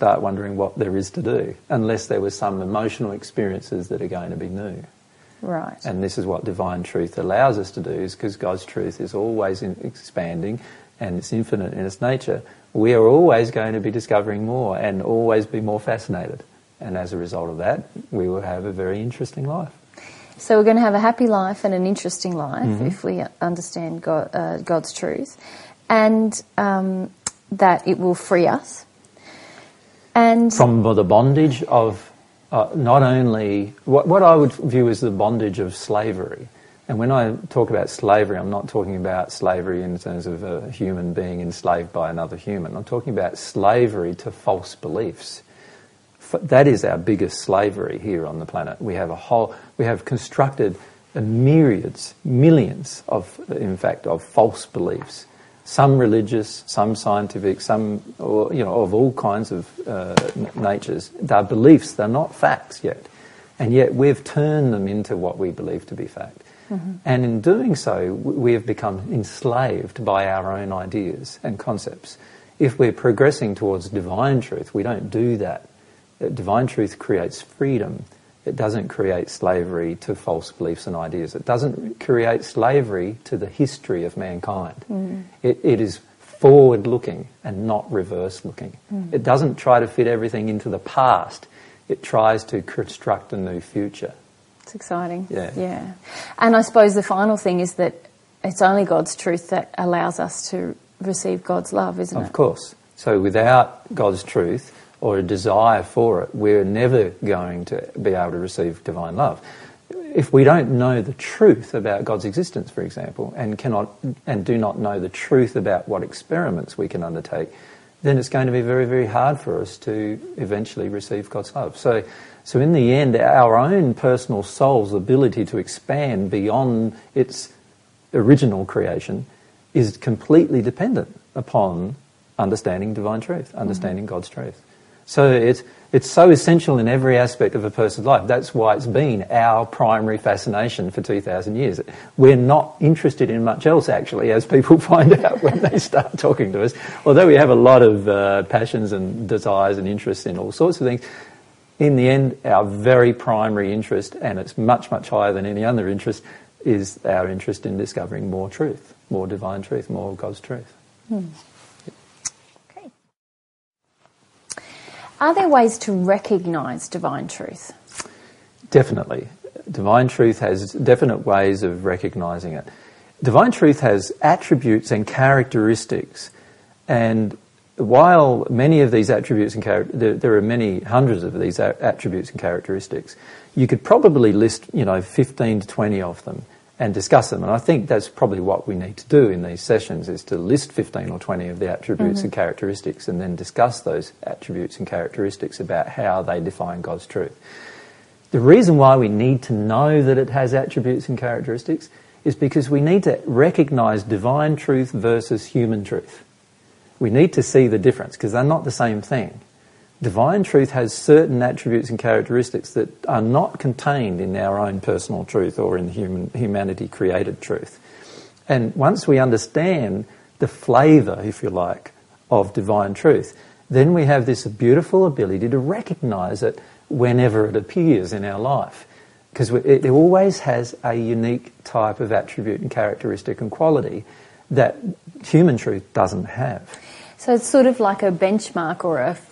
start wondering what there is to do, unless there were some emotional experiences that are going to be new. Right. And this is what divine truth allows us to do, is because God's truth is always expanding and it's infinite in its nature. We are always going to be discovering more and always be more fascinated. And as a result of that, we will have a very interesting life. So we're going to have a happy life and an interesting life if we understand God's truth, and that it will free us. And from the bondage of not only what I would view as the bondage of slavery. And when I talk about slavery, I'm not talking about slavery in terms of a human being enslaved by another human. I'm talking about slavery to false beliefs. That is our biggest slavery here on the planet. We have constructed myriads, millions of false beliefs. Some religious, some scientific, some of all kinds of natures. They're beliefs, they're not facts yet. And yet we've turned them into what we believe to be fact. Mm-hmm. And in doing so, we have become enslaved by our own ideas and concepts. If we're progressing towards divine truth, we don't do that. Divine truth creates freedom. It doesn't create slavery to false beliefs and ideas. It doesn't create slavery to the history of mankind. Mm. It is forward-looking and not reverse-looking. Mm. It doesn't try to fit everything into the past. It tries to construct a new future. It's exciting. Yeah. And I suppose the final thing is that it's only God's truth that allows us to receive God's love, isn't it? Of course. So without God's truth, or a desire for it, we're never going to be able to receive divine love. If we don't know the truth about God's existence, for example, and do not know the truth about what experiments we can undertake, then it's going to be very, very hard for us to eventually receive God's love. So in the end, our own personal soul's ability to expand beyond its original creation is completely dependent upon understanding divine truth, understanding God's truth. So it's so essential in every aspect of a person's life. That's why it's been our primary fascination for 2,000 years. We're not interested in much else, actually, as people find out when they start talking to us. Although we have a lot of passions and desires and interests in all sorts of things, in the end, our very primary interest, and it's much, much higher than any other interest, is our interest in discovering more truth, more divine truth, more of God's truth. Are there ways to recognise divine truth? Definitely. Divine truth has definite ways of recognising it. Divine truth has attributes and characteristics, and while many of these attributes and there are many hundreds of these attributes and characteristics, you could probably list 15 to 20 of them and discuss them. And I think that's probably what we need to do in these sessions, is to list 15 or 20 of the attributes and characteristics and then discuss those attributes and characteristics about how they define God's truth. The reason why we need to know that it has attributes and characteristics is because we need to recognise divine truth versus human truth. We need to see the difference, because they're not the same thing. Divine truth has certain attributes and characteristics that are not contained in our own personal truth or in humanity-created truth. And once we understand the flavour, if you like, of divine truth, then we have this beautiful ability to recognise it whenever it appears in our life. Because it always has a unique type of attribute and characteristic and quality that human truth doesn't have. So it's sort of like a benchmark or a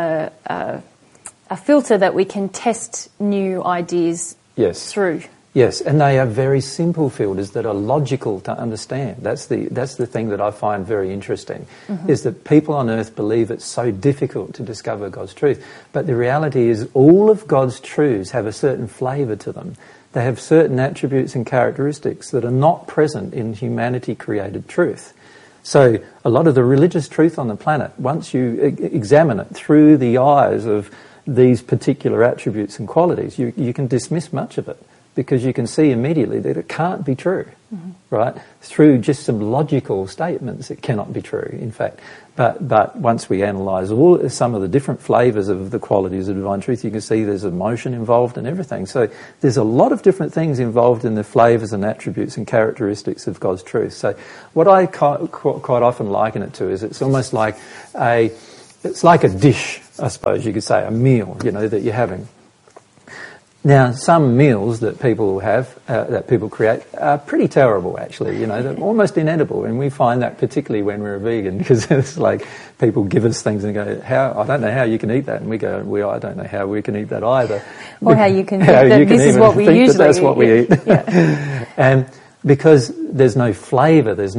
filter that we can test new ideas through. Yes, and they are very simple filters that are logical to understand. That's the thing that I find very interesting, is that people on earth believe it's so difficult to discover God's truth. But the reality is all of God's truths have a certain flavour to them. They have certain attributes and characteristics that are not present in humanity-created truth. So a lot of the religious truth on the planet, once you examine it through the eyes of these particular attributes and qualities, you can dismiss much of it, because you can see immediately that it can't be true, right? Through just some logical statements, it cannot be true, in fact. But once we analyse some of the different flavours of the qualities of divine truth, you can see there's emotion involved and everything. So there's a lot of different things involved in the flavours and attributes and characteristics of God's truth. So what I quite often liken it to is it's almost like a dish I suppose you could say, a meal, that you're having. Now, some meals that people have, that people create, are pretty terrible, actually. They're almost inedible, and we find that particularly when we're a vegan, because it's like people give us things and go, I don't know how you can eat that, and we go, I don't know how we can eat that either. Or how you can this is what we usually that's what we eat. Yeah. And because there's no flavour, there's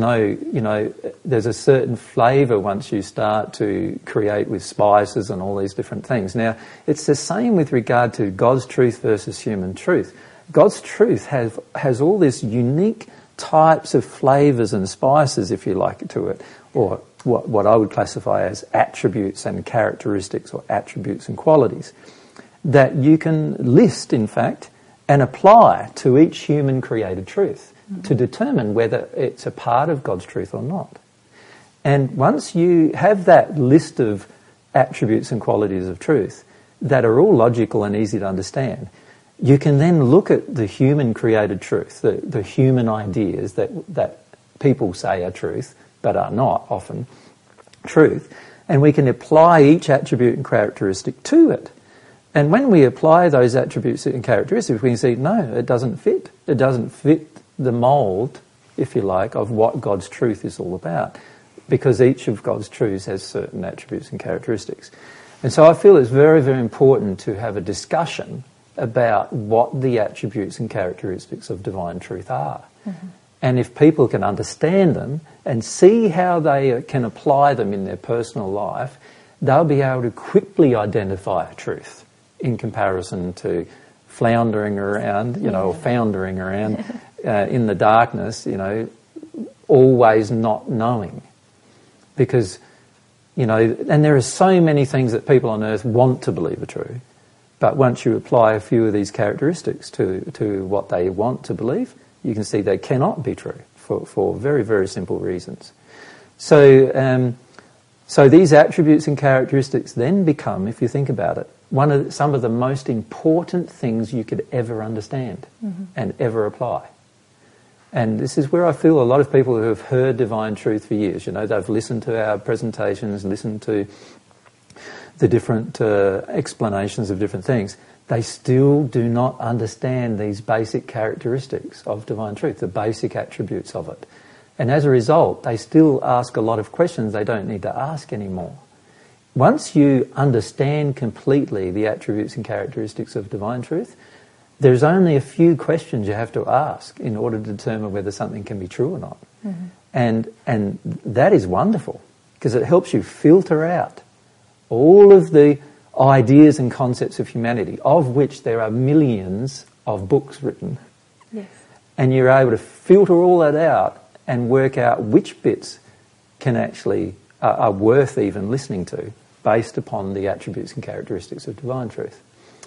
a certain flavour once you start to create with spices and all these different things. Now, it's the same with regard to God's truth versus human truth. God's truth has all this unique types of flavours and spices, if you like, to it, or what I would classify as attributes and characteristics, or attributes and qualities, that you can list, in fact, and apply to each human created truth to determine whether it's a part of God's truth or not. And once you have that list of attributes and qualities of truth that are all logical and easy to understand, you can then look at the human created truth, the human ideas that people say are truth, but are not often truth, and we can apply each attribute and characteristic to it. And when we apply those attributes and characteristics, we can see, no, it doesn't fit. It doesn't fit the mould, if you like, of what God's truth is all about, because each of God's truths has certain attributes and characteristics. And so I feel it's very, very important to have a discussion about what the attributes and characteristics of divine truth are. Mm-hmm. And if people can understand them and see how they can apply them in their personal life, they'll be able to quickly identify a truth in comparison to floundering around, or foundering around in the darkness, always not knowing. Because, and there are so many things that people on earth want to believe are true, but once you apply a few of these characteristics to what they want to believe, you can see they cannot be true for very, very simple reasons. So these attributes and characteristics then become, if you think about it, some of the most important things you could ever understand and ever apply. And this is where I feel a lot of people who have heard divine truth for years, they've listened to our presentations, listened to the different explanations of different things, they still do not understand these basic characteristics of divine truth, the basic attributes of it. And as a result, they still ask a lot of questions they don't need to ask anymore. Once you understand completely the attributes and characteristics of divine truth, there's only a few questions you have to ask in order to determine whether something can be true or not. Mm-hmm. And that is wonderful, because it helps you filter out all of the ideas and concepts of humanity, of which there are millions of books written. Yes. And you're able to filter all that out and work out which bits can actually are worth even listening to, based upon the attributes and characteristics of divine truth.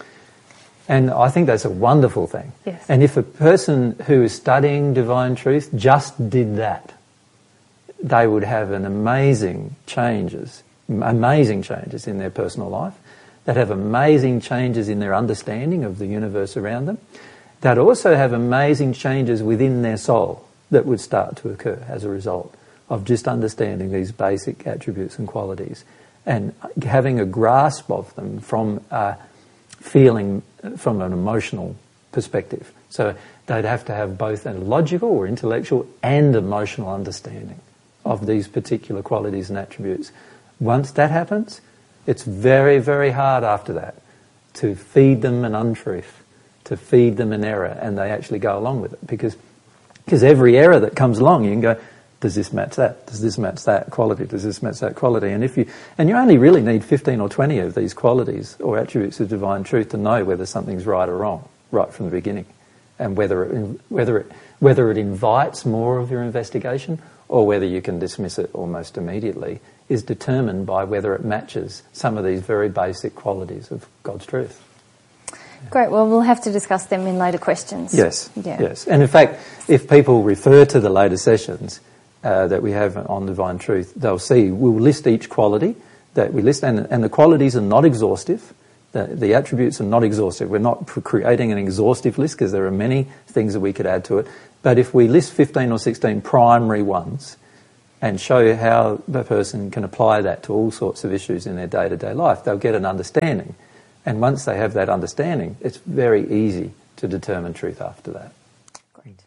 And I think that's a wonderful thing. Yes. And if a person who is studying divine truth just did that, they would have amazing changes in their personal life. They'd have amazing changes in their understanding of the universe around them. They'd also have amazing changes within their soul that would start to occur as a result of just understanding these basic attributes and qualities and having a grasp of them from feeling, from an emotional perspective. So they'd have to have both a logical or intellectual and emotional understanding of these particular qualities and attributes. Once that happens, it's very, very hard after that to feed them an untruth, to feed them an error, and they actually go along with it. Because every error that comes along, you can go, does this match that? Does this match that quality? Does this match that quality? And you only really need 15 or 20 of these qualities or attributes of divine truth to know whether something's right or wrong, right from the beginning, and whether it invites more of your investigation or whether you can dismiss it almost immediately is determined by whether it matches some of these very basic qualities of God's truth. Great. Well, we'll have to discuss them in later questions. Yes. Yeah. Yes. And in fact, if people refer to the later sessions that we have on divine truth, they'll see we'll list each quality that we list, and the qualities are not exhaustive. The attributes are not exhaustive. We're not creating an exhaustive list because there are many things that we could add to it. But if we list 15 or 16 primary ones, and show how the person can apply that to all sorts of issues in their day-to-day life. They'll get an understanding. And once they have that understanding, it's very easy to determine truth after that. Great.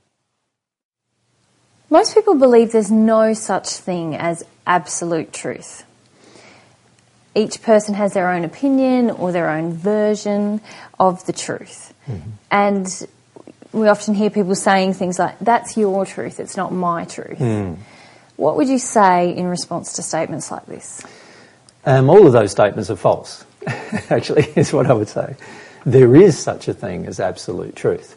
Most people believe there's no such thing as absolute truth. Each person has their own opinion or their own version of the truth. Mm-hmm. And we often hear people saying things like, that's your truth, it's not my truth. Mm. What would you say in response to statements like this? All of those statements are false, actually, is what I would say. There is such a thing as absolute truth.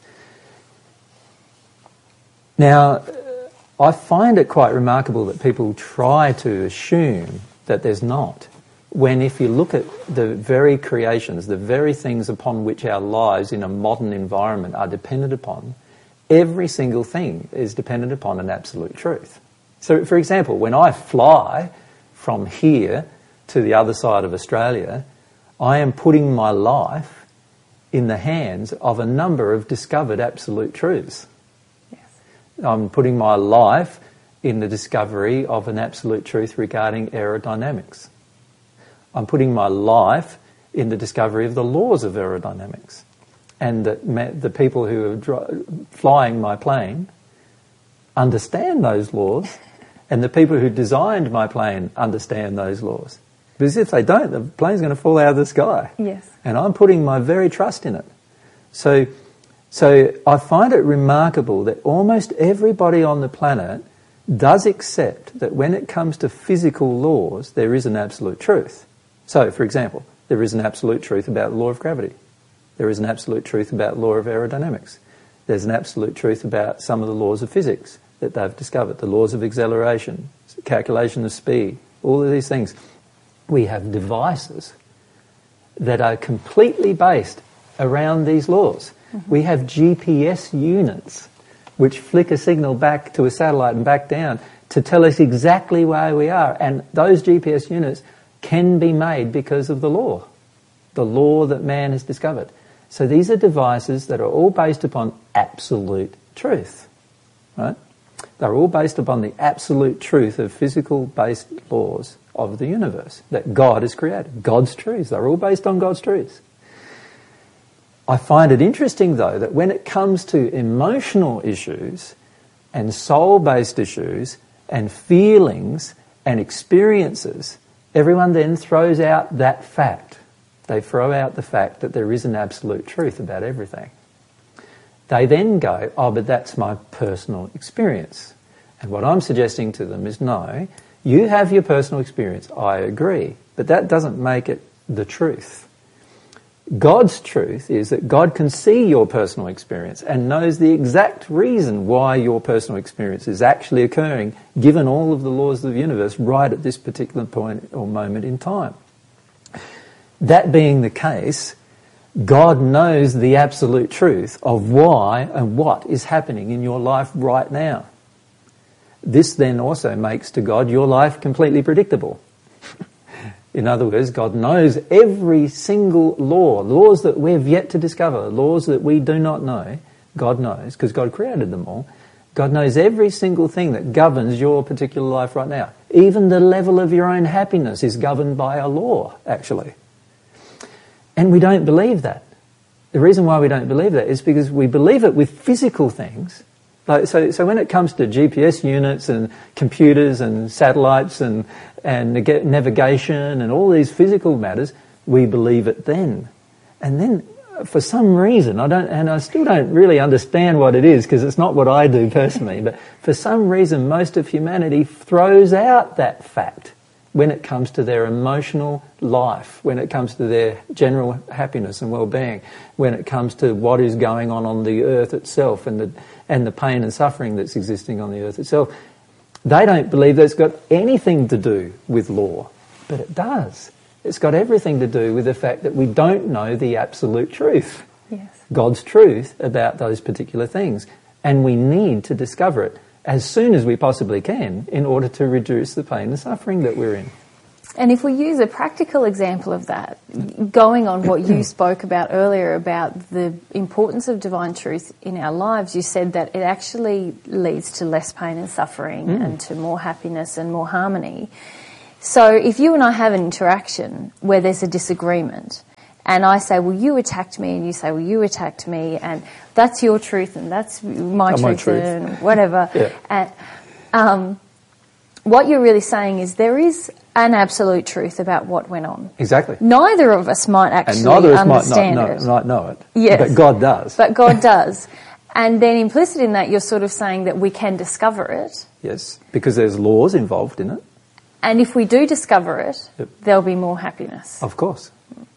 Now, I find it quite remarkable that people try to assume that there's not, when if you look at the very creations, the very things upon which our lives in a modern environment are dependent upon, every single thing is dependent upon an absolute truth. So, for example, when I fly from here to the other side of Australia, I am putting my life in the hands of a number of discovered absolute truths. Yes. I'm putting my life in the discovery of an absolute truth regarding aerodynamics. I'm putting my life in the discovery of the laws of aerodynamics. And the people who are flying my plane understand those laws, and the people who designed my plane understand those laws. Because if they don't, the plane's going to fall out of the sky. Yes. And I'm putting my very trust in it. So I find it remarkable that almost everybody on the planet does accept that when it comes to physical laws, there is an absolute truth. So, for example, there is an absolute truth about the law of gravity. There is an absolute truth about the law of aerodynamics. There's an absolute truth about some of the laws of physics that they've discovered, the laws of acceleration, calculation of speed, all of these things. We have devices that are completely based around these laws. Mm-hmm. We have GPS units which flick a signal back to a satellite and back down to tell us exactly where we are. And those GPS units can be made because of the law that man has discovered. So these are devices that are all based upon absolute truth, right? They're all based upon the absolute truth of physical-based laws of the universe that God has created. God's truths. They're all based on God's truths. I find it interesting, though, that when it comes to emotional issues and soul-based issues and feelings and experiences, everyone then throws out that fact. They throw out the fact that there is an absolute truth about everything. They then go, oh, but that's my personal experience. And what I'm suggesting to them is, no, you have your personal experience, I agree, but that doesn't make it the truth. God's truth is that God can see your personal experience and knows the exact reason why your personal experience is actually occurring, given all of the laws of the universe right at this particular point or moment in time. That being the case, God knows the absolute truth of why and what is happening in your life right now. This then also makes to God your life completely predictable. In other words, God knows every single law, laws that we've yet to discover, laws that we do not know, God knows, because God created them all. God knows every single thing that governs your particular life right now. Even the level of your own happiness is governed by a law, actually. And we don't believe that. The reason why we don't believe that is because we believe it with physical things. So when it comes to GPS units and computers and satellites and navigation and all these physical matters, we believe it then. And then, for some reason, I still don't really understand what it is, because it's not what I do personally, but for some reason most of humanity throws out that fact when it comes to their emotional life, when it comes to their general happiness and well-being, when it comes to what is going on the earth itself and the pain and suffering that's existing on the earth itself. They don't believe that it's got anything to do with law, but it does. It's got everything to do with the fact that we don't know the absolute truth, yes, God's truth about those particular things, and we need to discover it as soon as we possibly can in order to reduce the pain and suffering that we're in. And if we use a practical example of that, going on what you spoke about earlier about the importance of divine truth in our lives, you said that it actually leads to less pain and suffering and to more happiness and more harmony. So if you and I have an interaction where there's a disagreement, and I say, well, you attacked me, and you say, well, you attacked me, and that's your truth, and that's my truth, and whatever. Yeah. And what you're really saying is there is an absolute truth about what went on. Exactly. Neither of us might actually and neither of us understand might know it. Yes. But God does. But God does. And then implicit in that, you're sort of saying that we can discover it. Yes, because there's laws involved in it. And if we do discover it, there'll be more happiness. Of course.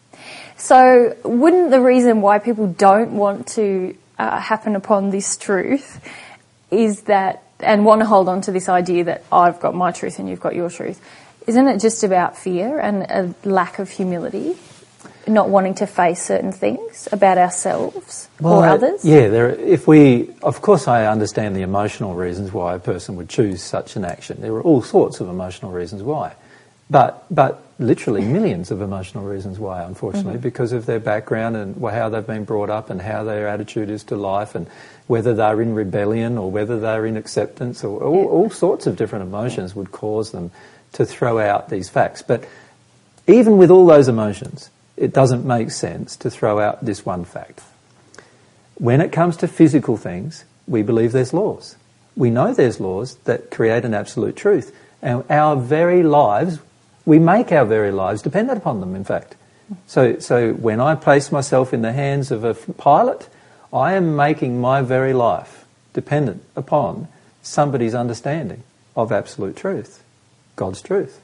So wouldn't the reason why people don't want to happen upon this truth is that, and want to hold on to this idea that I've got my truth and you've got your truth, isn't it just about fear and a lack of humility, not wanting to face certain things about ourselves or others? Yeah, of course I understand the emotional reasons why a person would choose such an action. There are all sorts of emotional reasons why. But literally millions of emotional reasons why, unfortunately, because of their background and how they've been brought up and how their attitude is to life and whether they're in rebellion or whether they're in acceptance or all sorts of different emotions would cause them to throw out these facts. But even with all those emotions, it doesn't make sense to throw out this one fact. When it comes to physical things, we believe there's laws. We know there's laws that create an absolute truth. And our very lives, we make our very lives dependent upon them, in fact. So when I place myself in the hands of a pilot, I am making my very life dependent upon somebody's understanding of absolute truth, God's truth.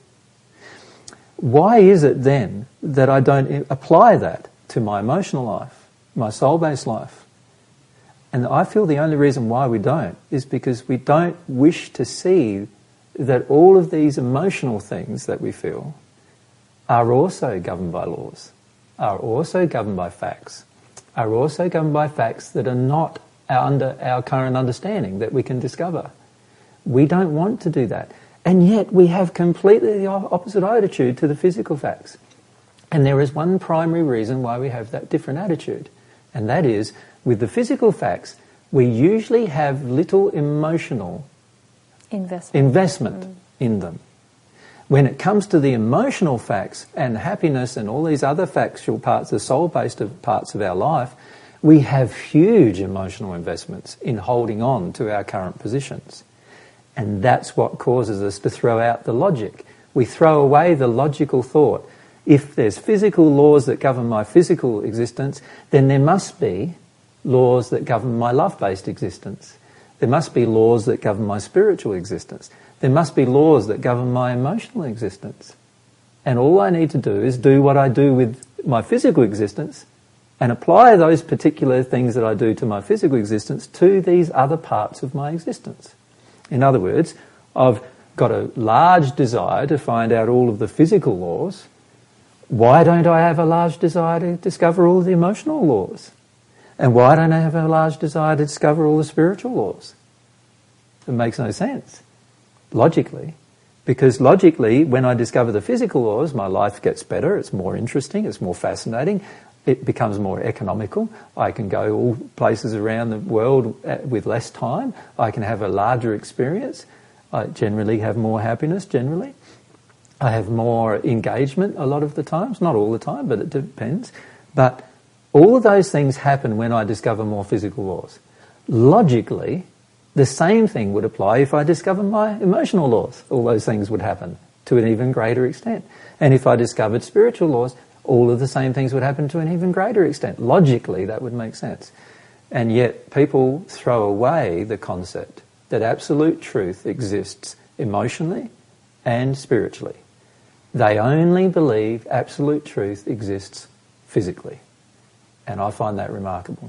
Why is it then that I don't apply that to my emotional life, my soul-based life? And I feel the only reason why we don't is because we don't wish to see that all of these emotional things that we feel are also governed by laws, are also governed by facts, are also governed by facts that are not under our current understanding that we can discover. We don't want to do that. And yet we have completely the opposite attitude to the physical facts. And there is one primary reason why we have that different attitude. And that is, with the physical facts, we usually have little emotional investment in them. When it comes to the emotional facts and happiness and all these other factual parts, the soul-based parts of our life, we have huge emotional investments in holding on to our current positions. And that's what causes us to throw out the logic. We throw away the logical thought. If there's physical laws that govern my physical existence, then there must be laws that govern my love-based existence. There must be laws that govern my spiritual existence. There must be laws that govern my emotional existence. And all I need to do is do what I do with my physical existence and apply those particular things that I do to my physical existence to these other parts of my existence. In other words, I've got a large desire to find out all of the physical laws. Why don't I have a large desire to discover all of the emotional laws? And why don't I have a large desire to discover all the spiritual laws? It makes no sense, logically. Because logically, when I discover the physical laws, my life gets better, it's more interesting, it's more fascinating, it becomes more economical. I can go all places around the world with less time. I can have a larger experience. I generally have more happiness, generally. I have more engagement a lot of the times, not all the time, but it depends. But all of those things happen when I discover more physical laws. Logically, the same thing would apply if I discover my emotional laws. All those things would happen to an even greater extent. And if I discovered spiritual laws, all of the same things would happen to an even greater extent. Logically, that would make sense. And yet people throw away the concept that absolute truth exists emotionally and spiritually. They only believe absolute truth exists physically. And I find that remarkable.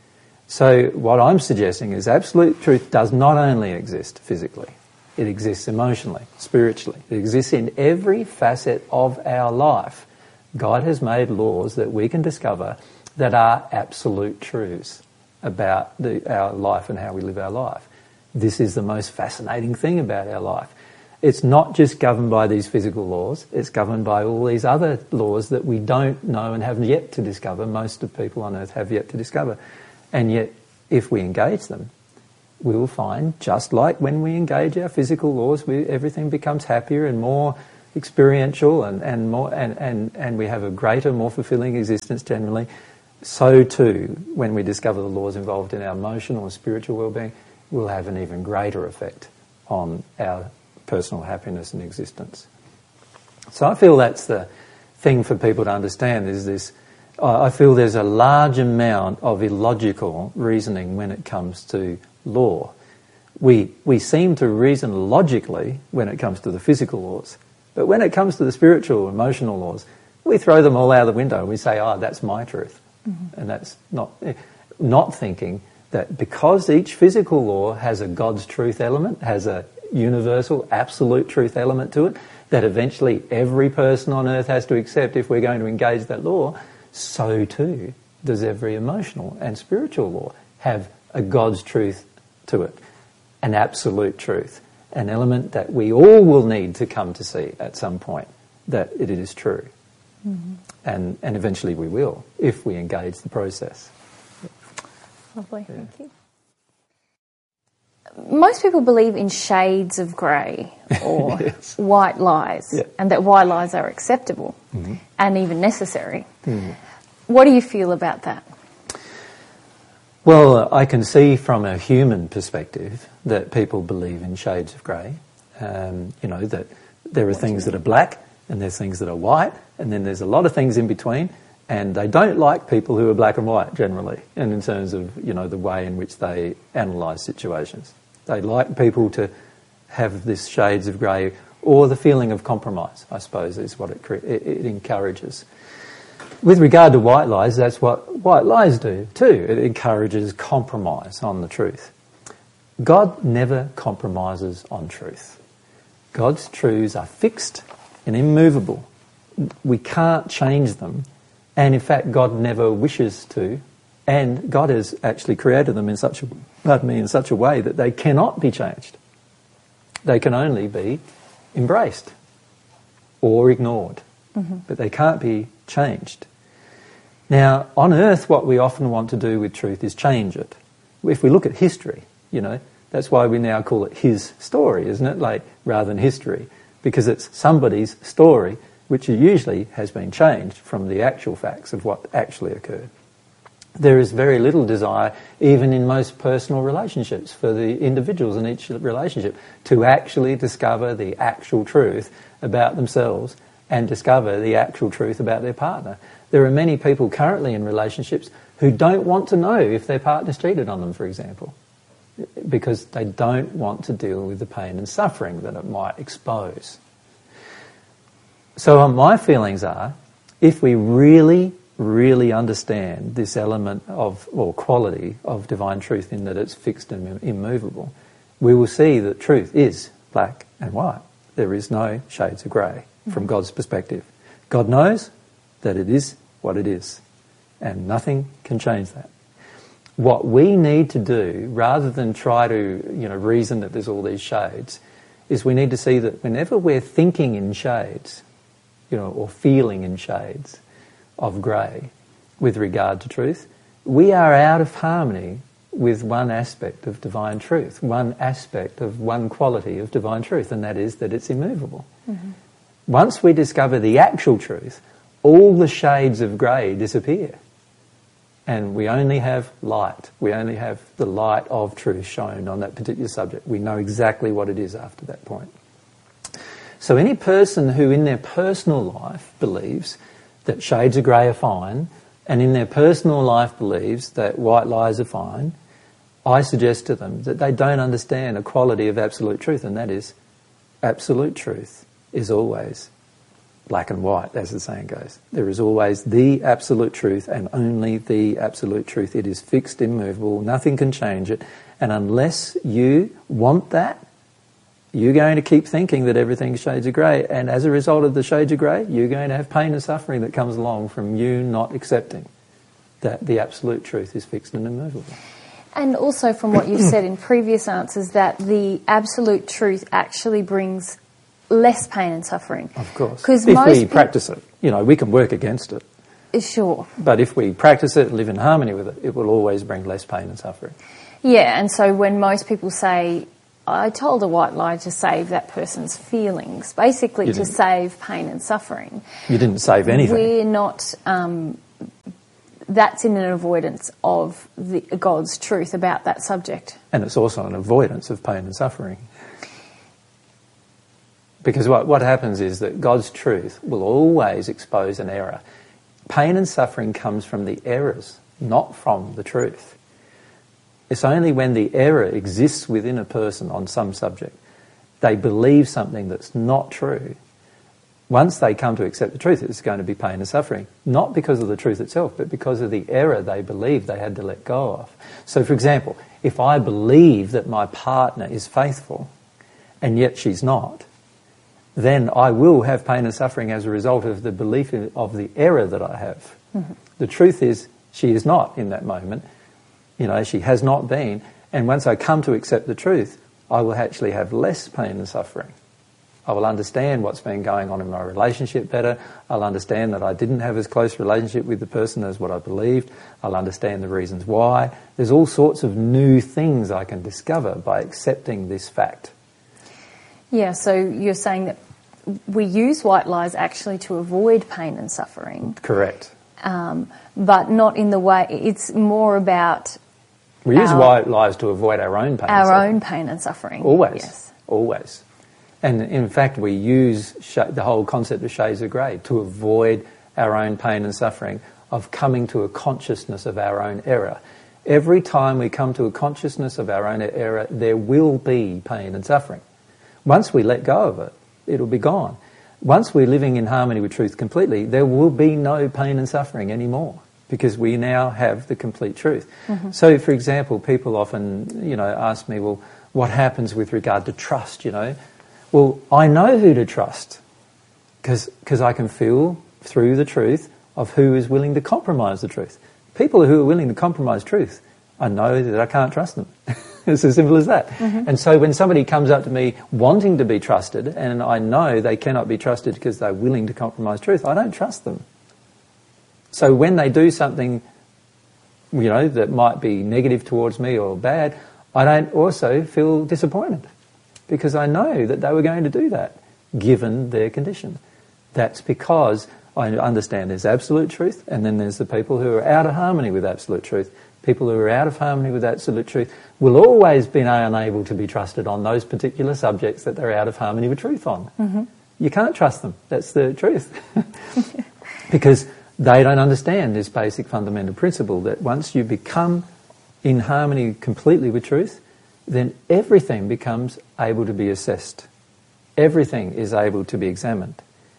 So what I'm suggesting is absolute truth does not only exist physically, it exists emotionally, spiritually. It exists in every facet of our life. God has made laws that we can discover that are absolute truths about our life and how we live our life. This is the most fascinating thing about our life. It's not just governed by these physical laws, it's governed by all these other laws that we don't know and have yet to discover, most of people on earth have yet to discover. And yet, if we engage them, we will find, just like when we engage our physical laws, everything becomes happier and more experiential and we have a greater, more fulfilling existence generally. So too, when we discover the laws involved in our emotional and spiritual well-being, will have an even greater effect on our personal happiness and existence. So I feel that's the thing for people to understand, is this. I feel there's a large amount of illogical reasoning when it comes to law. We seem to reason logically when it comes to the physical laws, but when it comes to the spiritual, emotional laws, we throw them all out the window. We say, that's my truth. Mm-hmm. And that's not thinking that because each physical law has a God's truth element, has a universal, absolute truth element to it, that eventually every person on earth has to accept if we're going to engage that law, so too does every emotional and spiritual law have a God's truth to it, an absolute truth, an element that we all will need to come to see at some point, that it is true. Mm-hmm. And eventually we will, if we engage the process. Lovely, thank you. Most people believe in shades of grey or yes. white lies, and that white lies are acceptable mm-hmm. and even necessary. Mm-hmm. What do you feel about that? Well, I can see from a human perspective that people believe in shades of grey. That there are things that are black and there's things that are white, and then there's a lot of things in between, and they don't like people who are black and white generally, and in terms of, the way in which they analyse situations. They like people to have this shades of grey, or the feeling of compromise, I suppose, is what it encourages. With regard to white lies, that's what white lies do too. It encourages compromise on the truth. God never compromises on truth. God's truths are fixed and immovable. We can't change them. And in fact, God never wishes to. And God has actually created them in such a way that they cannot be changed. They can only be embraced or ignored. Mm-hmm. But they can't be changed. Now, on earth, what we often want to do with truth is change it. If we look at history, that's why we now call it his story, isn't it? Rather than history, because it's somebody's story, which usually has been changed from the actual facts of what actually occurred. There is very little desire, even in most personal relationships, for the individuals in each relationship to actually discover the actual truth about themselves and discover the actual truth about their partner. There are many people currently in relationships who don't want to know if their partner's cheated on them, for example, because they don't want to deal with the pain and suffering that it might expose. So my feelings are, if we really, really understand this element of, or quality of divine truth in that it's fixed and immovable, we will see that truth is black and white. There is no shades of grey from God's perspective. God knows that it is what it is, and nothing can change that. What we need to do, rather than try to reason that there's all these shades, is we need to see that whenever we're thinking in shades, or feeling in shades of grey with regard to truth, we are out of harmony with one aspect of divine truth, one aspect of one quality of divine truth, and that is that it's immovable. Mm-hmm. Once we discover the actual truth, all the shades of grey disappear. And we only have light. We only have the light of truth shown on that particular subject. We know exactly what it is after that point. So any person who in their personal life believes that shades of grey are fine, and in their personal life believes that white lies are fine, I suggest to them that they don't understand a quality of absolute truth, and that is, absolute truth is always black and white, as the saying goes. There is always the absolute truth and only the absolute truth. It is fixed, immovable, nothing can change it. And unless you want that, you're going to keep thinking that everything's shades of grey. And as a result of the shades of grey, you're going to have pain and suffering that comes along from you not accepting that the absolute truth is fixed and immovable. And also from what you've said in previous answers, that the absolute truth actually brings less pain and suffering. Of course. Because if we practice it, we can work against it. Sure. But if we practice it, live in harmony with it, it will always bring less pain and suffering. Yeah, and so when most people say, I told a white lie to save that person's feelings, basically to save pain and suffering. You didn't save anything. We're not... that's in an avoidance of God's truth about that subject. And it's also an avoidance of pain and suffering. Because what happens is that God's truth will always expose an error. Pain and suffering comes from the errors, not from the truth. It's only when the error exists within a person on some subject, they believe something that's not true. Once they come to accept the truth, it's going to be pain and suffering. Not because of the truth itself, but because of the error they believe they had to let go of. So, for example, if I believe that my partner is faithful, and yet she's not, then I will have pain and suffering as a result of the belief of the error that I have. Mm-hmm. The truth is, she is not in that moment. She has not been. And once I come to accept the truth, I will actually have less pain and suffering. I will understand what's been going on in my relationship better. I'll understand that I didn't have as close a relationship with the person as what I believed. I'll understand the reasons why. There's all sorts of new things I can discover by accepting this fact. Yeah, so you're saying that we use white lies actually to avoid pain and suffering. Correct. But not in the way... It's more about... We use white lies to avoid our own pain and suffering. Our own pain and suffering. Always. Yes. Always. And in fact, we use the whole concept of shades of grey to avoid our own pain and suffering, of coming to a consciousness of our own error. Every time we come to a consciousness of our own error, there will be pain and suffering. Once we let go of it, it'll be gone. Once we're living in harmony with truth completely, there will be no pain and suffering anymore, because we now have the complete truth. Mm-hmm. So, for example, people often, ask me, well, what happens with regard to trust, Well, I know who to trust, because I can feel through the truth of who is willing to compromise the truth. People who are willing to compromise truth, I know that I can't trust them. It's as simple as that. Mm-hmm. And so when somebody comes up to me wanting to be trusted, and I know they cannot be trusted because they're willing to compromise truth, I don't trust them. So when they do something, that might be negative towards me or bad, I don't also feel disappointed, because I know that they were going to do that, given their condition. That's because I understand there's absolute truth, and then there's the people who are out of harmony with absolute truth. People who are out of harmony with absolute truth will always be unable to be trusted on those particular subjects that they're out of harmony with truth on. Mm-hmm. You can't trust them. That's the truth. Because they don't understand this basic fundamental principle that once you become in harmony completely with truth, then everything becomes able to be assessed. Everything is able to be examined.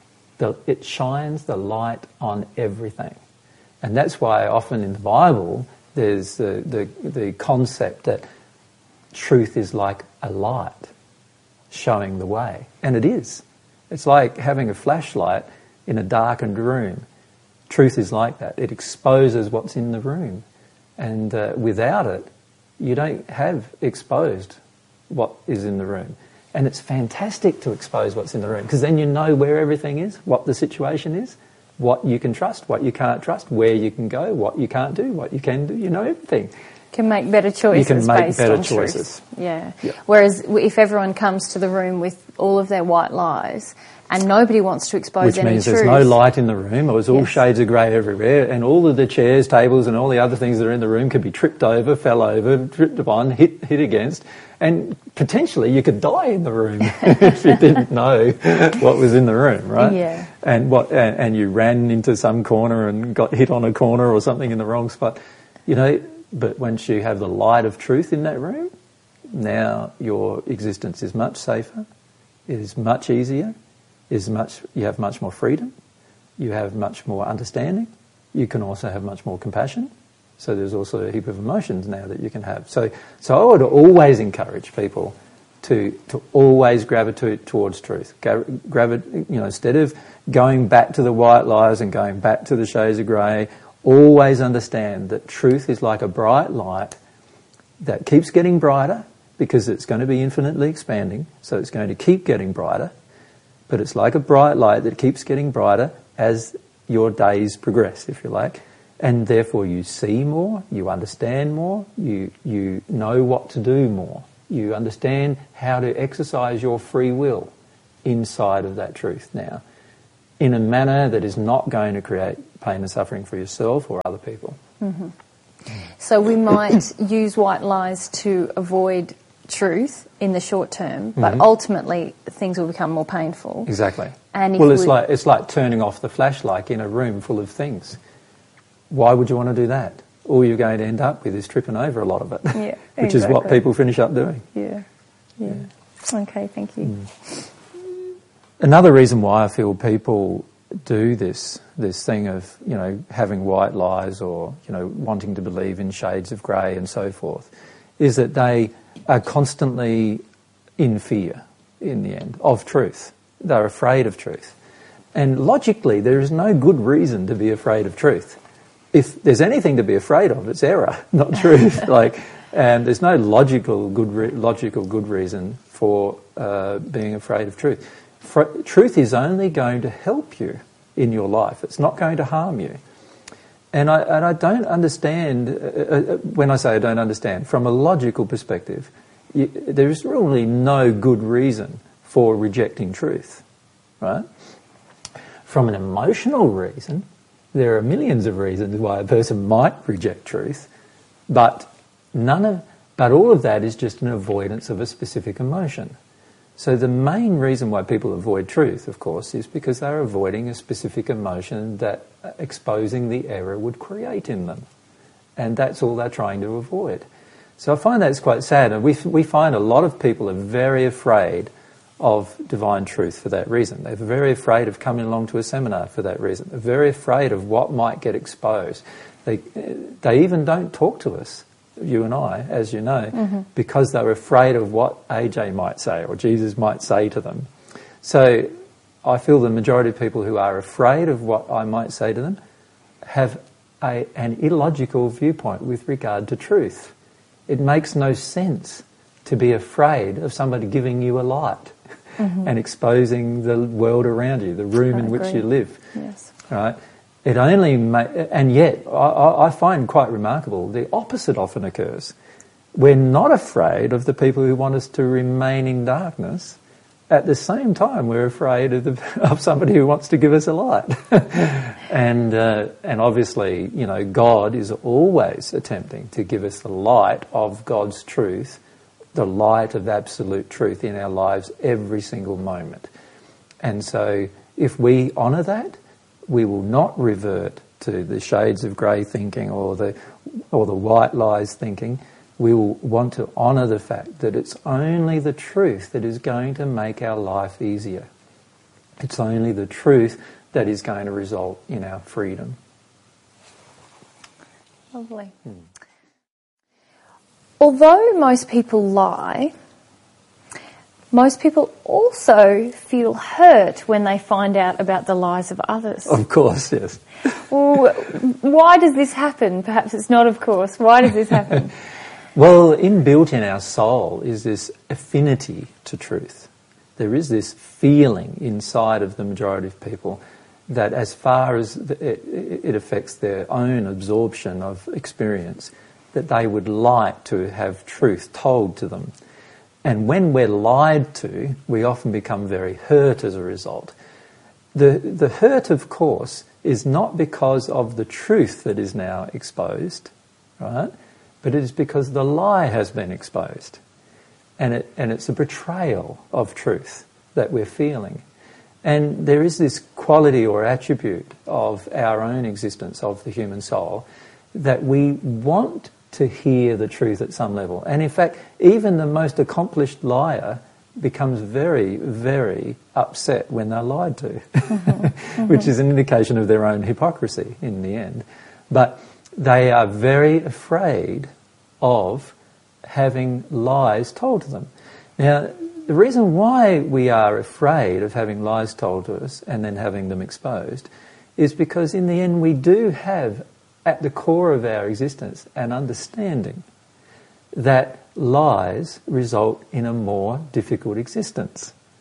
It shines the light on everything. And that's why often in the Bible there's the concept that truth is like a light showing the way. And it is. It's like having a flashlight in a darkened room. Truth is like that. It exposes what's in the room. And without it, you don't have exposed what is in the room. And it's fantastic to expose what's in the room, because then you know where everything is, what the situation is, what you can trust, what you can't trust, where you can go, what you can't do, what you can do. You know everything. Can make better choices. You can make based better on choices. Truth. Yeah. Whereas if everyone comes to the room with all of their white lies and nobody wants to expose any truth. Which means there's no light in the room, or it's all shades of grey everywhere, and all of the chairs, tables and all the other things that are in the room could be tripped over, fell over, tripped upon, hit against, and potentially you could die in the room if you didn't know what was in the room, right? Yeah. And you ran into some corner and got hit on a corner or something in the wrong spot. But once you have the light of truth in that room, now your existence is much safer, it is much easier, you have much more freedom, you have much more understanding, you can also have much more compassion. So there's also a heap of emotions now that you can have. So I would always encourage people to always gravitate towards truth. Instead of going back to the white lies and going back to the shades of grey, always understand that truth is like a bright light that keeps getting brighter, because it's going to be infinitely expanding, so it's going to keep getting brighter. but it's like a bright light that keeps getting brighter as your days progress, if you like. And therefore you see more, you understand more, you know what to do more. You understand how to exercise your free will inside of that truth now, in a manner that is not going to create pain and suffering for yourself or other people. Mm-hmm. So we might use white lies to avoid truth in the short term, but ultimately things will become more painful. Exactly. And well, it's like turning off the flashlight in a room full of things. Why would you want to do that? All you're going to end up with is tripping over a lot of it, yeah, which is what people finish up doing. Yeah. Okay, thank you. Another reason why I feel people do this thing of, having white lies or, wanting to believe in shades of grey and so forth, is that they are constantly in fear, in the end, of truth. They're afraid of truth. And logically, there is no good reason to be afraid of truth. If there's anything to be afraid of, it's error, not truth. And there's no logical good reason for being afraid of truth. Truth is only going to help you in your life. It's not going to harm you. And I don't understand, when I say I don't understand, from a logical perspective, there is really no good reason for rejecting truth, right? From an emotional reason, there are millions of reasons why a person might reject truth, but all of that is just an avoidance of a specific emotion. So the main reason why people avoid truth, of course, is because they're avoiding a specific emotion that exposing the error would create in them. And that's all they're trying to avoid. So I find that's quite sad. And we find a lot of people are very afraid of divine truth for that reason. They're very afraid of coming along to a seminar for that reason. They're very afraid of what might get exposed. They even don't talk to us, you and I, as you know, because they're afraid of what AJ might say or Jesus might say to them. So I feel the majority of people who are afraid of what I might say to them have an illogical viewpoint with regard to truth. It makes no sense to be afraid of somebody giving you a light and exposing the world around you, the room in which you live. Yes. Right? And yet, I find quite remarkable, the opposite often occurs. We're not afraid of the people who want us to remain in darkness. At the same time, we're afraid of somebody who wants to give us a light. And obviously, God is always attempting to give us the light of God's truth, the light of absolute truth in our lives every single moment. And so if we honour that, we will not revert to the shades of grey thinking or the white lies thinking. We will want to honour the fact that it's only the truth that is going to make our life easier. It's only the truth that is going to result in our freedom. Lovely. Although most people lie, most people also feel hurt when they find out about the lies of others. Of course, yes. Well, why does this happen? Perhaps it's not of course. Why does this happen? Well, inbuilt in our soul is this affinity to truth. There is this feeling inside of the majority of people that as far as it affects their own absorption of experience, that they would like to have truth told to them. And when we're lied to, we often become very hurt as a result. The hurt, of course, is not because of the truth that is now exposed, right? But it is because the lie has been exposed. And it's a betrayal of truth that we're feeling. And there is this quality or attribute of our own existence, of the human soul, that we want to hear the truth at some level. And in fact, even the most accomplished liar becomes very, very upset when they're lied to, which is an indication of their own hypocrisy in the end. But they are very afraid of having lies told to them. Now, the reason why we are afraid of having lies told to us and then having them exposed is because in the end we do have at the core of our existence an understanding that lies result in a more difficult existence.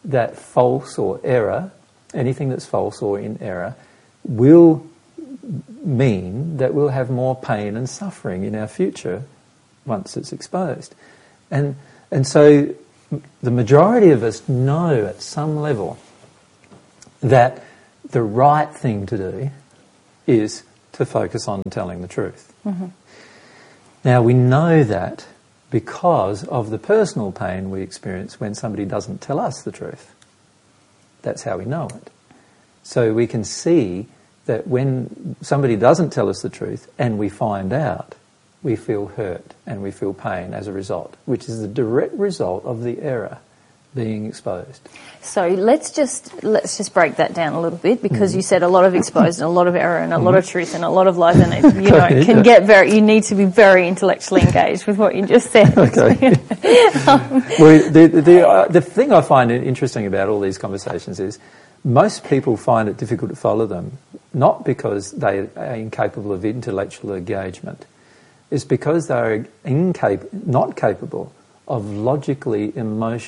that false or error, anything that's false or in error, will mean that we'll have more pain and suffering in our future once it's exposed. And so the majority of us know at some level that the right thing to do is to focus on telling the truth. Mm-hmm. Now, we know that because of the personal pain we experience when somebody doesn't tell us the truth. That's how we know it. So we can see that when somebody doesn't tell us the truth and we find out, we feel hurt and we feel pain as a result, which is the direct result of the error being exposed. So let's just break that down a little bit, because you said a lot of exposed and a lot of error and a lot of truth and a lot of lies, and it, can get very. You need to be very intellectually engaged with what you just said. Okay. Well, the thing I find interesting about all these conversations is most people find it difficult to follow them, not because they are incapable of intellectual engagement. It's because they are not capable of logically,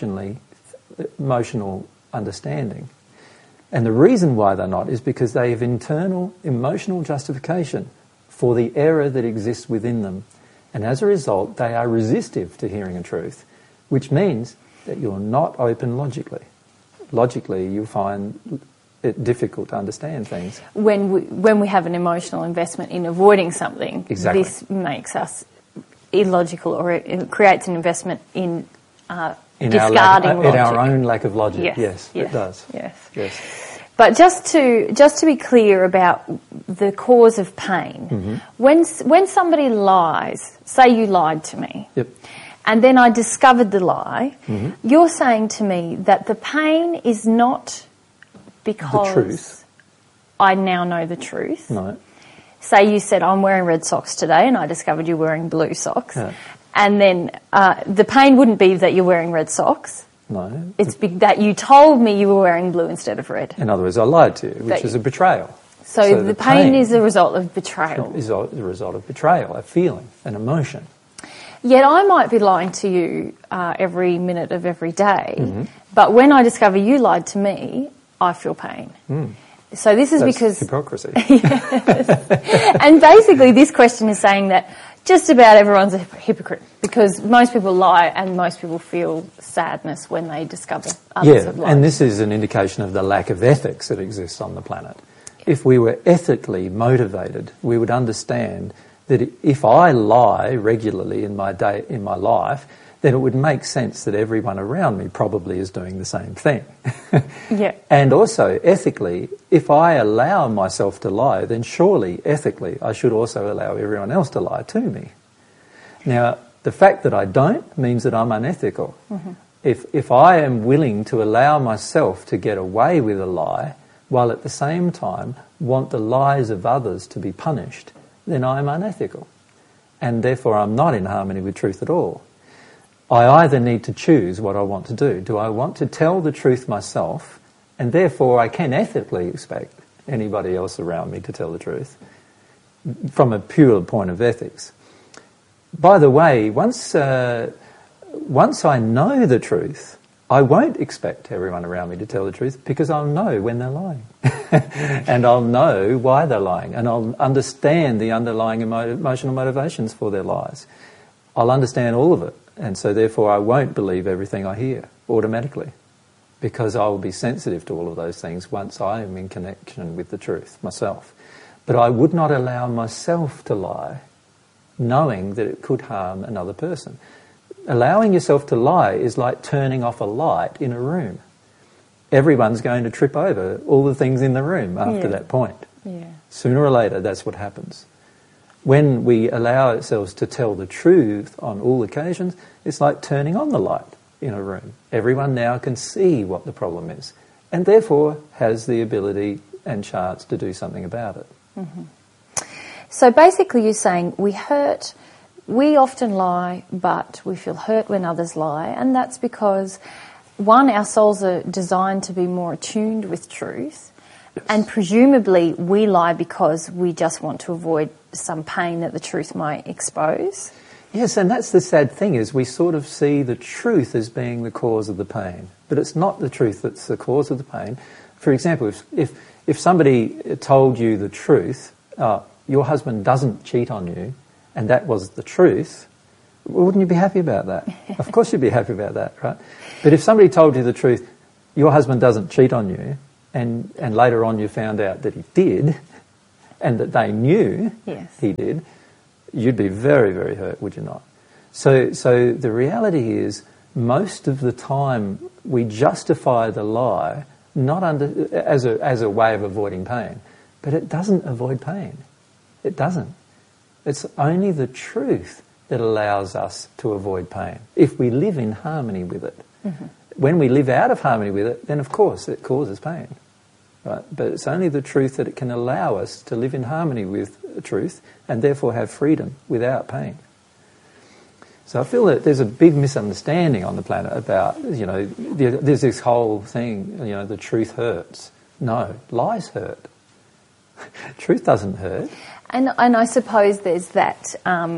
emotional understanding. And the reason why they're not is because they have internal emotional justification for the error that exists within them. And as a result, they are resistive to hearing a truth, which means that you're not open logically. Logically, you find it difficult to understand things. When we have an emotional investment in avoiding something, exactly. This makes us illogical, or it creates an investment in discarding logic. In our own lack of logic. Yes, it does. Yes. But just to be clear about the cause of pain, when somebody lies, say you lied to me, and then I discovered the lie, you're saying to me that the pain is not because the truth. I now know the truth. No. Say you said, I'm wearing red socks today, and I discovered you're wearing blue socks. Yeah. And then the pain wouldn't be that you're wearing red socks. No. It's that you told me you were wearing blue instead of red. In other words, I lied to you, which is a betrayal. So the pain is a result of betrayal. Is a result of betrayal, a feeling, an emotion. Yet I might be lying to you every minute of every day, but when I discover you lied to me, I feel pain. So this is because hypocrisy. Yes. And basically this question is saying that just about everyone's a hypocrite, because most people lie and most people feel sadness when they discover others have lied. And this is an indication of the lack of ethics that exists on the planet. If we were ethically motivated, we would understand that if I lie regularly in my life, then it would make sense that everyone around me probably is doing the same thing. Yeah. And also, ethically, if I allow myself to lie, then surely, ethically, I should also allow everyone else to lie to me. Now, the fact that I don't means that I'm unethical. If I am willing to allow myself to get away with a lie, while at the same time want the lies of others to be punished, then I'm unethical. And therefore I'm not in harmony with truth at all. I either need to choose what I want to do. Do I want to tell the truth myself, and therefore I can ethically expect anybody else around me to tell the truth from a pure point of ethics? By the way, once I know the truth, I won't expect everyone around me to tell the truth, because I'll know when they're lying. And I'll know why they're lying, and I'll understand the underlying emotional motivations for their lies. I'll understand all of it. And so therefore I won't believe everything I hear automatically, because I will be sensitive to all of those things once I am in connection with the truth myself. But I would not allow myself to lie, knowing that it could harm another person. Allowing yourself to lie is like turning off a light in a room. Everyone's going to trip over all the things in the room after that point. Yeah. Sooner or later, that's what happens. When we allow ourselves to tell the truth on all occasions, it's like turning on the light in a room. Everyone now can see what the problem is, and therefore has the ability and chance to do something about it. So basically you're saying we often lie, but we feel hurt when others lie, and that's because, one, our souls are designed to be more attuned with truth, and presumably we lie because we just want to avoid some pain that the truth might expose. Yes, and that's the sad thing, is we sort of see the truth as being the cause of the pain. But it's not the truth that's the cause of the pain. For example, if somebody told you the truth, your husband doesn't cheat on you, and that was the truth, wouldn't you be happy about that? Of course you'd be happy about that, right? But if somebody told you the truth, your husband doesn't cheat on you, and later on you found out that he did, and that they knew he did, you'd be very, very hurt, would you not? So the reality is, most of the time we justify the lie not as a way of avoiding pain, but it doesn't avoid pain. It doesn't. It's only the truth that allows us to avoid pain, if we live in harmony with it. Mm-hmm. When we live out of harmony with it, then of course it causes pain. Right? But it's only the truth that it can allow us to live in harmony with the truth and therefore have freedom without pain. So I feel that there's a big misunderstanding on the planet about, there's this whole thing, the truth hurts. No, lies hurt. Truth doesn't hurt. And I suppose there's that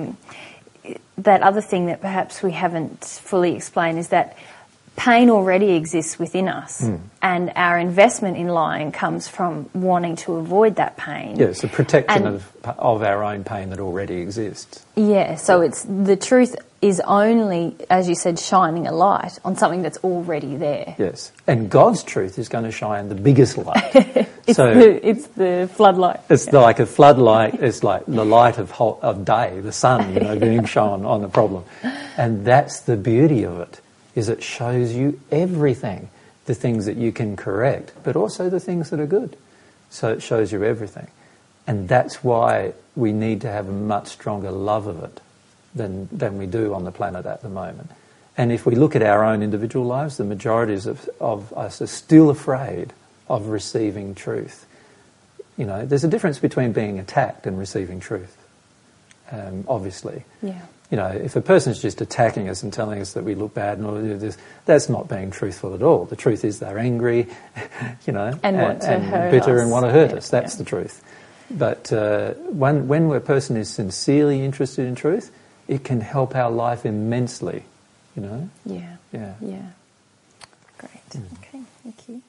that other thing that perhaps we haven't fully explained, is that pain already exists within us, and our investment in lying comes from wanting to avoid that pain. Yes, a protection of our own pain that already exists. Yeah, so it's the truth is only, as you said, shining a light on something that's already there. Yes, and God's truth is going to shine the biggest light. It's the floodlight. It's like a floodlight. It's like the light of day, the sun, being shone on the problem. And that's the beauty of it, is it shows you everything, the things that you can correct, but also the things that are good. So it shows you everything. And that's why we need to have a much stronger love of it than we do on the planet at the moment. And if we look at our own individual lives, the majorities of us are still afraid of receiving truth. There's a difference between being attacked and receiving truth, obviously. Yeah. If a person's just attacking us and telling us that we look bad and all this, that's not being truthful at all. The truth is they're angry, and bitter us. And want to hurt us. That's the truth. But when a person is sincerely interested in truth, it can help our life immensely, Yeah. Yeah. Yeah. Great. Okay, thank you.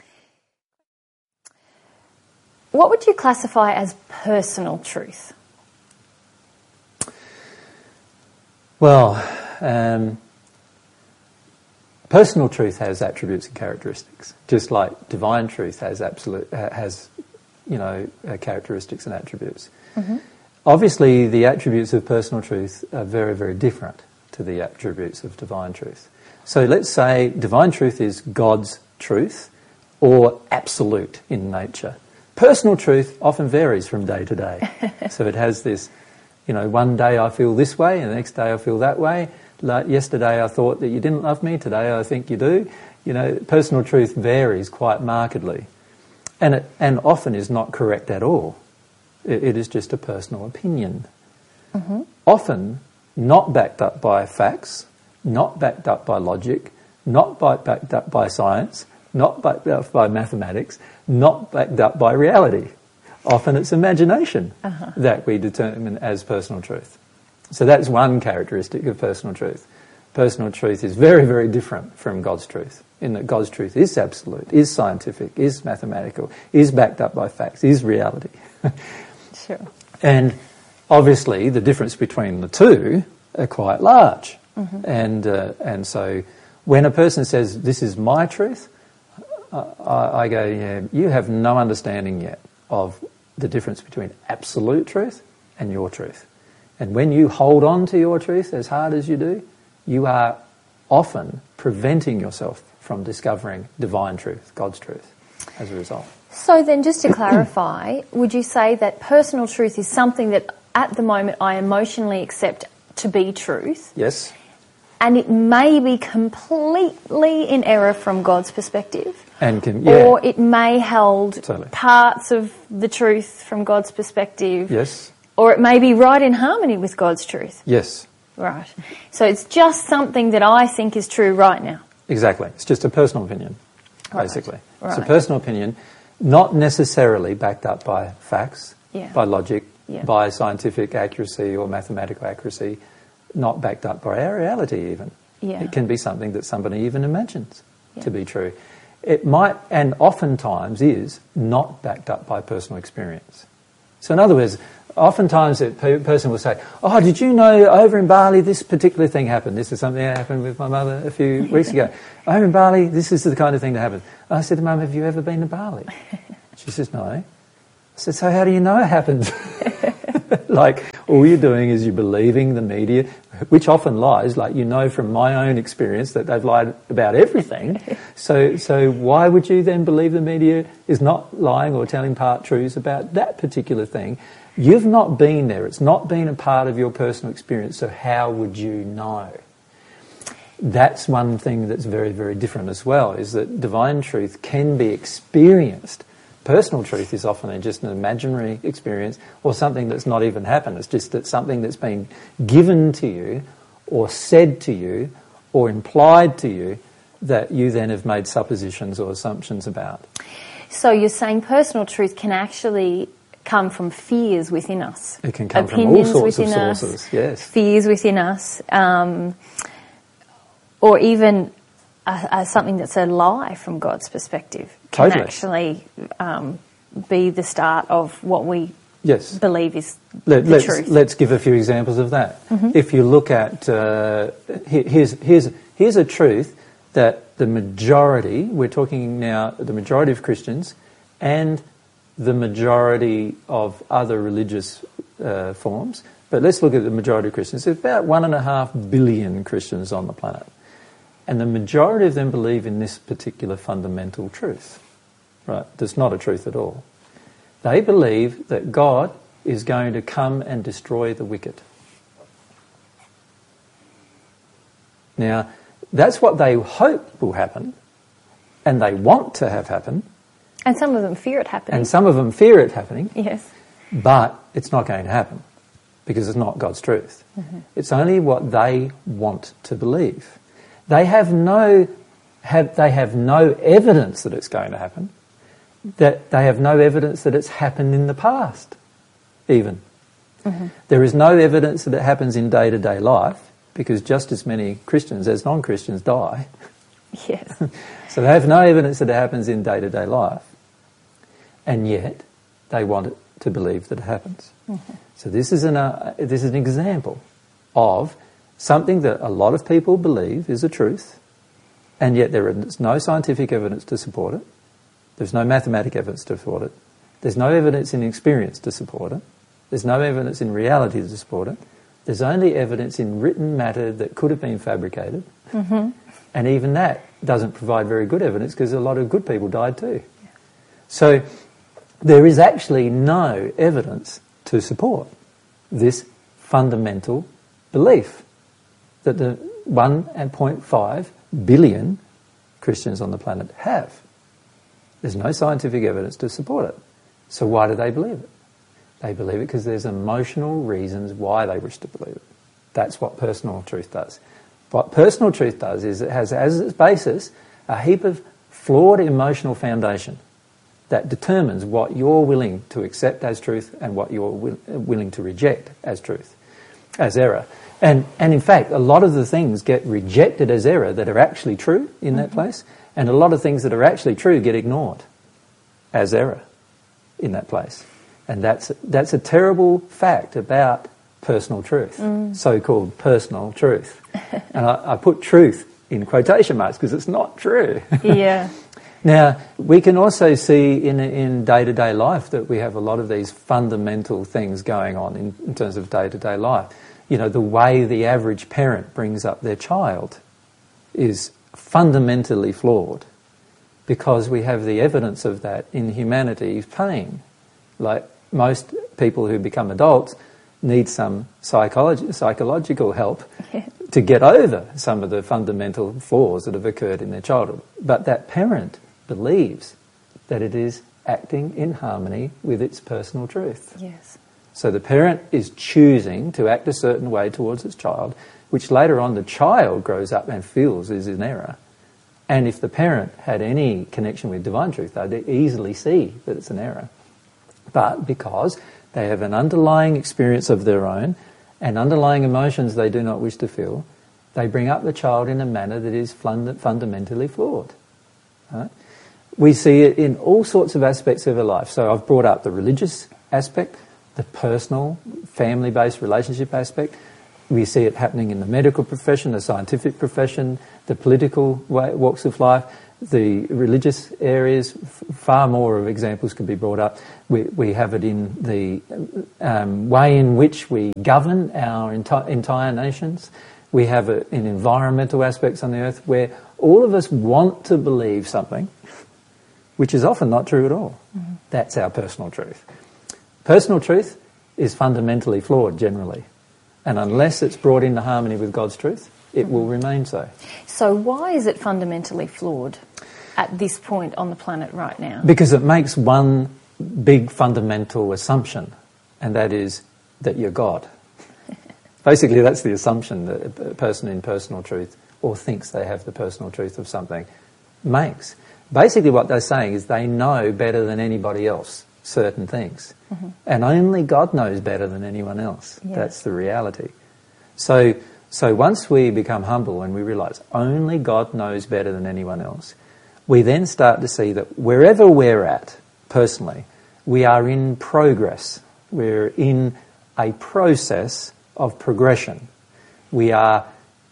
What would you classify as personal truth? Well, personal truth has attributes and characteristics, just like divine truth has characteristics and attributes. Mm-hmm. Obviously, the attributes of personal truth are very, very different to the attributes of divine truth. So let's say divine truth is God's truth or absolute in nature. Personal truth often varies from day to day. So it has this, one day I feel this way and the next day I feel that way. Like yesterday I thought that you didn't love me, today I think you do. Personal truth varies quite markedly. And often is not correct at all. It is just a personal opinion. Mm-hmm. Often not backed up by facts, not backed up by logic, not backed up by science, not backed up by mathematics, not backed up by reality. Often it's imagination that we determine as personal truth. So that's one characteristic of personal truth. Personal truth is very, very different from God's truth, in that God's truth is absolute, is scientific, is mathematical, is backed up by facts, is reality. Sure. And obviously the difference between the two are quite large. Mm-hmm. And so when a person says, this is my truth, I go, yeah, you have no understanding yet of the difference between absolute truth and your truth. And when you hold on to your truth as hard as you do, you are often preventing yourself from discovering divine truth, God's truth, as a result. So then, just to clarify, would you say that personal truth is something that at the moment I emotionally accept to be truth? Yes. And it may be completely in error from God's perspective? Or it may hold parts of the truth from God's perspective? Yes. Or it may be right in harmony with God's truth? Yes. Right. So it's just something that I think is true right now? Exactly. It's just a personal opinion, basically. Right. It's a personal opinion, not necessarily backed up by facts, by logic, by scientific accuracy or mathematical accuracy. not backed up by our reality even. Yeah. It can be something that somebody even imagines Yeah. to be true. It might, and oftentimes is, not backed up by personal experience. So in other words, oftentimes a person will say, oh, did you know over in Bali this particular thing happened? This is something that happened with my mother a few weeks ago. Over in Bali, this is the kind of thing that happened. I said to Mum, have you ever been to Bali? She says, no. I said, so how do you know it happened? Like, all you're doing is you're believing the media, which often lies. Like, you know from my own experience that they've lied about everything. So why would you then believe the media is not lying or telling part truths about that particular thing? You've not been there. It's not been a part of your personal experience, so how would you know? That's one thing that's very, very different as well, is that divine truth can be experienced. Personal truth is often just an imaginary experience or something that's not even happened. It's just that something that's been given to you or said to you or implied to you that you then have made suppositions or assumptions about. So you're saying personal truth can actually come from fears within us. It can come from all sorts of sources, yes. Fears within us, or even something that's a lie from God's perspective can Totally. actually be the start of what we Yes. believe is the truth. Let's give a few examples of that. Mm-hmm. If you look at, here's a truth that the majority, we're talking now the majority of Christians and the majority of other religious forms, but let's look at the majority of Christians. There's about 1.5 billion Christians on the planet. And the majority of them believe in this particular fundamental truth, right? That's not a truth at all. They believe that God is going to come and destroy the wicked. Now, that's what they hope will happen, and they want to have happen. And some of them fear it happening. And some of them fear it happening, Yes. but it's not going to happen because it's not God's truth. Mm-hmm. It's only what they want to believe. They have no evidence that it's going to happen. That they have no evidence that it's happened in the past, even. Mm-hmm. There is no evidence that it happens in day-to-day life because just as many Christians as non-Christians die. Yes. So they have no evidence that it happens in day-to-day life, and yet they want it to believe that it happens. Mm-hmm. So this is an example of something that a lot of people believe is a truth, and yet there is no scientific evidence to support it. There's no mathematic evidence to support it. There's no evidence in experience to support it. There's no evidence in reality to support it. There's only evidence in written matter that could have been fabricated. Mm-hmm. And even that doesn't provide very good evidence because a lot of good people died too. Yeah. So there is actually no evidence to support this fundamental belief that the 1.5 billion Christians on the planet have. There's no scientific evidence to support it. So why do they believe it? They believe it because there's emotional reasons why they wish to believe it. That's what personal truth does. What personal truth does is it has as its basis a heap of flawed emotional foundation that determines what you're willing to accept as truth and what you're willing to reject as truth, as error. And in fact, a lot of the things get rejected as error that are actually true in that place, and a lot of things that are actually true get ignored as error in that place. And that's a terrible fact about personal truth, so-called personal truth. And I put truth in quotation marks because it's not true. Yeah. Now, we can also see in day-to-day life that we have a lot of these fundamental things going on in terms of day-to-day life. You know, the way the average parent brings up their child is fundamentally flawed because we have the evidence of that in humanity's pain. Like most people who become adults need some psychological help to get over some of the fundamental flaws that have occurred in their childhood. But that parent believes that it is acting in harmony with its personal truth. Yes. So the parent is choosing to act a certain way towards its child, which later on the child grows up and feels is in error. And if the parent had any connection with divine truth, they'd easily see that it's an error. But because they have an underlying experience of their own and underlying emotions they do not wish to feel, they bring up the child in a manner that is fundamentally flawed. Right? We see it in all sorts of aspects of our life. So I've brought up the religious aspect, the personal, family-based relationship aspect. We see it happening in the medical profession, the scientific profession, the political walks of life, the religious areas. Far more of examples can be brought up. We have it in the way in which we govern our entire nations. We have it in environmental aspects on the earth where all of us want to believe something, which is often not true at all. Mm-hmm. That's our personal truth. Personal truth is fundamentally flawed generally. And unless it's brought into harmony with God's truth, it will remain so. So why is it fundamentally flawed at this point on the planet right now? Because it makes one big fundamental assumption, and that is that you're God. Basically, that's the assumption that a person in personal truth, or thinks they have the personal truth of something, makes. Basically what they're saying is they know better than anybody else certain things. Mm-hmm. And only God knows better than anyone else. Yeah. That's the reality. So once we become humble and we realise only God knows better than anyone else, we then start to see that wherever we're at, personally, we are in progress. We're in a process of progression. We are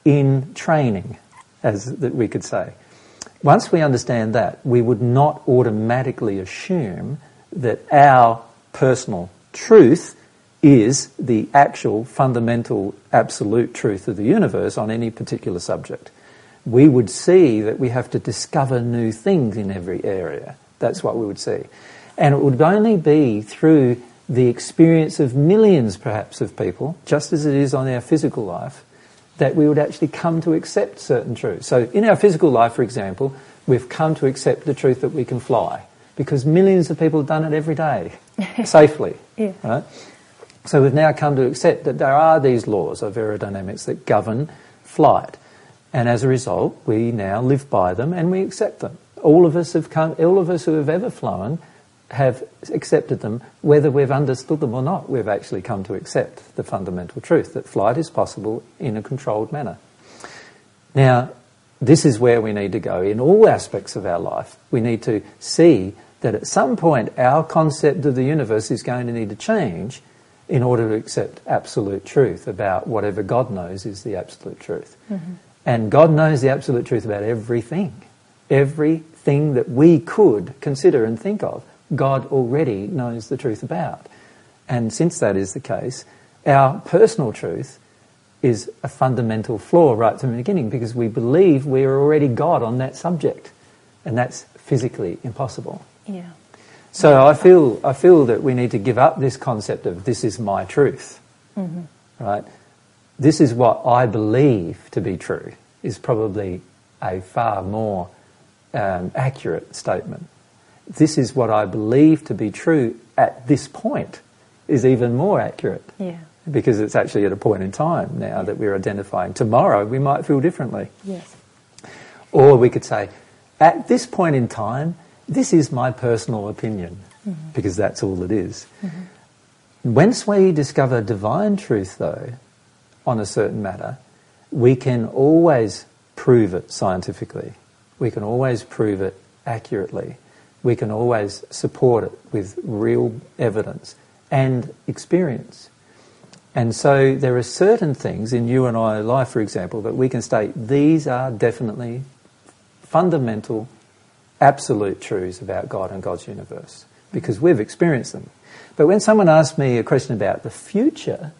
in training, as we could say. Once we understand that, we would not automatically assume that our personal truth is the actual fundamental absolute truth of the universe on any particular subject. We would see that we have to discover new things in every area. That's what we would see. And it would only be through the experience of millions, perhaps, of people, just as it is on our physical life, that we would actually come to accept certain truths. So in our physical life, for example, we've come to accept the truth that we can fly, because millions of people have done it every day, safely. Yeah. Right? So we've now come to accept that there are these laws of aerodynamics that govern flight. And as a result, we now live by them and we accept them. All of us who have ever flown have accepted them, whether we've understood them or not. We've actually come to accept the fundamental truth that flight is possible in a controlled manner. Now, this is where we need to go in all aspects of our life. We need to see that at some point our concept of the universe is going to need to change in order to accept absolute truth about whatever God knows is the absolute truth. Mm-hmm. And God knows the absolute truth about everything. Everything that we could consider and think of, God already knows the truth about. And since that is the case, our personal truth is a fundamental flaw right from the beginning, because we believe we are already God on that subject, and that's physically impossible. Yeah. So I feel that we need to give up this concept of this is my truth, mm-hmm. right? This is what I believe to be true is probably a far more accurate statement. This is what I believe to be true at this point is even more accurate. Yeah. Because it's actually at a point in time now that we're identifying. Tomorrow we might feel differently. Yes. Or we could say, at this point in time, this is my personal opinion, mm-hmm. because that's all it is. Mm-hmm. Once we discover divine truth, though, on a certain matter, we can always prove it scientifically. We can always prove it accurately. We can always support it with real evidence and experience. And so there are certain things in you and I life, for example, that we can state these are definitely fundamental, absolute truths about God and God's universe, because we've experienced them. But when someone asks me a question about the future,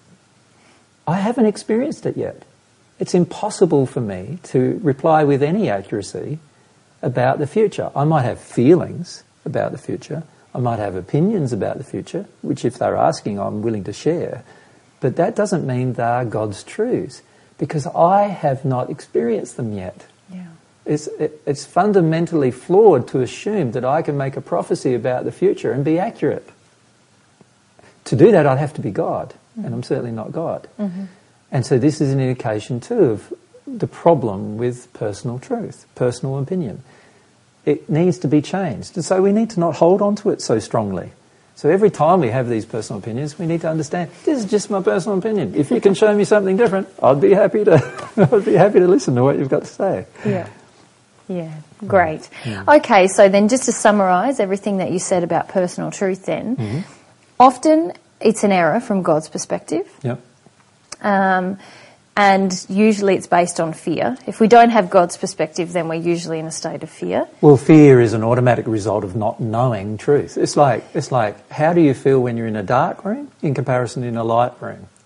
I haven't experienced it yet. It's impossible for me to reply with any accuracy about the future. I might have feelings about the future. I might have opinions about the future, which if they're asking, I'm willing to share. But that doesn't mean they are God's truths, because I have not experienced them yet. Yeah. It's fundamentally flawed to assume that I can make a prophecy about the future and be accurate. To do that, I'd have to be God, mm-hmm. and I'm certainly not God. Mm-hmm. And so this is an indication too of the problem with personal truth, personal opinion. It needs to be changed. And so we need to not hold on to it so strongly. So every time we have these personal opinions, we need to understand this is just my personal opinion. If you can show me something different, I'd be happy to listen to what you've got to say. Yeah. Yeah, great. Okay, so then just to summarise everything that you said about personal truth then, often it's an error from God's perspective. Yep. And usually it's based on fear. If we don't have God's perspective, then we're usually in a state of fear. Well, fear is an automatic result of not knowing truth. It's like how do you feel when you're in a dark room in comparison in a light room?